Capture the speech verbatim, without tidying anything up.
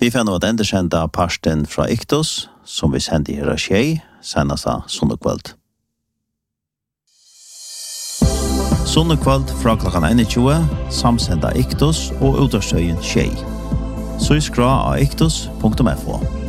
Vi får nå at endersenda parsten fra Iktos, som vi sender her av tjej, senest av Sunnekveld. Sunnekveld fra klokkan tjueen, samsenda Iktos og utårstøyen tjej. Så skra av iktos punktum f o.